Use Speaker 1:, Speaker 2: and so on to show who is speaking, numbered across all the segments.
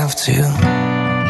Speaker 1: have to.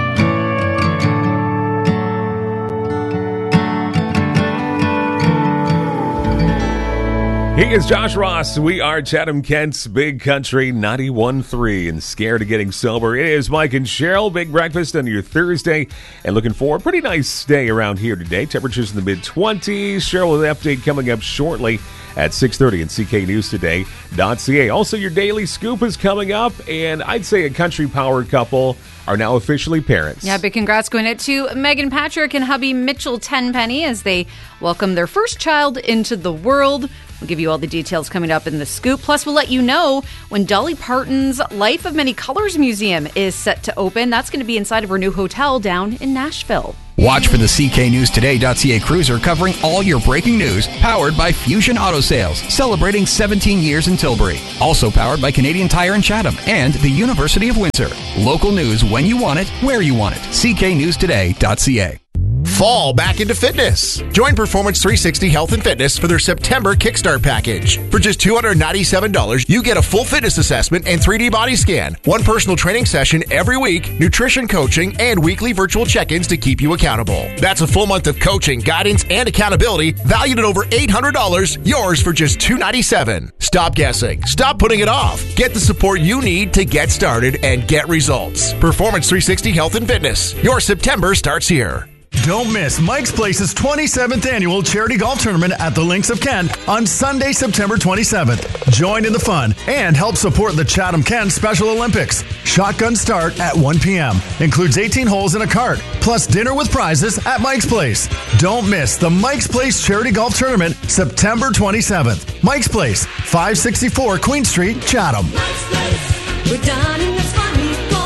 Speaker 2: He is Josh Ross. We are Chatham Kent's Big Country 91.3 and scared of getting sober. It is Mike and Cheryl. Big breakfast on your Thursday and looking for a pretty nice day around here today. Temperatures in the mid-20s. Cheryl with an update coming up shortly at 6:30 and cknewstoday.ca. Also, your daily scoop is coming up, and I'd say a country power couple are now officially parents.
Speaker 3: Yeah, big congrats going out to Megan Patrick and hubby Mitchell Tenpenny as they welcome their first child into the world. We'll give you all the details coming up in the scoop. Plus, we'll let you know when Dolly Parton's Life of Many Colors Museum is set to open. That's going to be inside of her new hotel down in Nashville.
Speaker 4: Watch for the cknewstoday.ca cruiser covering all your breaking news, powered by Fusion Auto Sales, celebrating 17 years in Tilbury. Also powered by Canadian Tire in Chatham and the University of Windsor. Local news when you want it, where you want it. cknewstoday.ca.
Speaker 5: Fall back into fitness. Join Performance 360 Health and Fitness for their September Kickstart package. For just $297, you get a full fitness assessment and 3D body scan, one personal training session every week, nutrition coaching, and weekly virtual check-ins to keep you accountable. That's a full month of coaching, guidance, and accountability valued at over $800, yours for just $297. Stop guessing. Stop putting it off. Get the support you need to get started and get results. Performance 360 Health and Fitness. Your September starts here.
Speaker 6: Don't miss Mike's Place's 27th annual charity golf tournament at the Links of Kent on Sunday, September 27th. Join in the fun and help support the Chatham Kent Special Olympics. Shotgun start at 1 p.m. Includes 18 holes in a cart, plus dinner with prizes at Mike's Place. Don't miss the Mike's Place charity golf tournament, September 27th. Mike's Place, 564 Queen Street, Chatham.
Speaker 7: Mike's Place. We're dining as funny. Call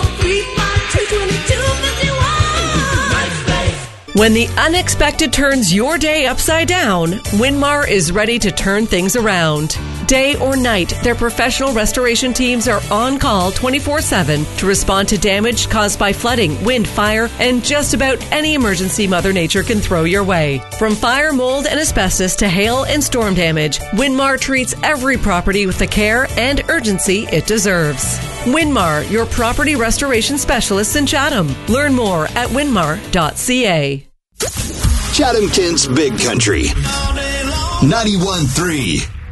Speaker 7: 352-2251.
Speaker 8: When the unexpected turns your day upside down, Winmar is ready to turn things around. Day or night, their professional restoration teams are on call 24/7 to respond to damage caused by flooding, wind, fire, and just about any emergency Mother Nature can throw your way. From fire, mold, and asbestos to hail and storm damage, Winmar treats every property with the care and urgency it deserves. Winmar, your property restoration specialists in Chatham. Learn more at winmar.ca.
Speaker 9: Chatham Kent's Big Country 91.3.